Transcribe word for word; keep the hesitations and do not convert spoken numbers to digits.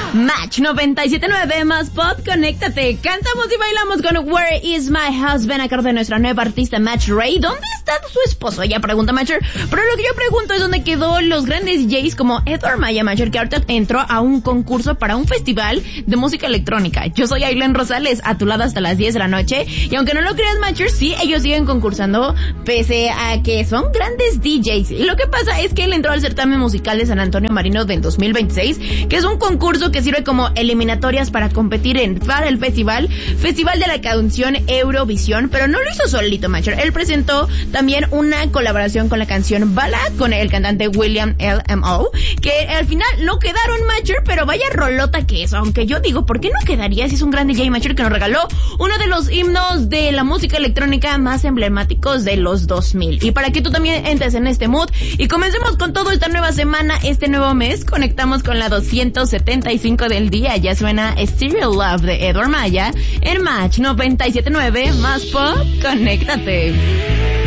Match noventa y siete punto nueve más pop, conéctate. Cantamos y bailamos con Where is my husband, a cargo de nuestra nueva artista Match Ray. ¿Dónde está su esposo? Ella pregunta Matcher. Pero lo que yo pregunto es dónde quedó los grandes D Js como Edward Maya Matcher, que ahorita entró a un concurso para un festival de música electrónica. Yo soy Aileen Rosales, a tu lado hasta las diez de la noche. Y aunque no lo creas, Matcher, sí, ellos siguen concursando pese a que son grandes D Js. Y lo que pasa es que él entró al certamen musical de San Antonio Marino del dos mil veintiséis, que es un concurso que sirve como eliminatorias para competir en para el festival, Festival de la Canción Eurovisión, pero no lo hizo solito, Matcher. Él presentó también una colaboración con la canción Bala con el cantante William L M O, que al final no quedaron, Matcher, pero vaya rolota que es. Aunque yo digo, ¿por qué no quedaría si es un gran D J, Matcher, que nos regaló uno de los himnos de la música electrónica más emblemáticos de los dos mil? Y para que tú también entres en este mood y comencemos con todo esta nueva semana, este nuevo mes, conectamos con la doscientos setenta y cinco del día. Ya suena Stereo Love de Edward Maya en Match noventa y siete punto nueve más pop, conéctate.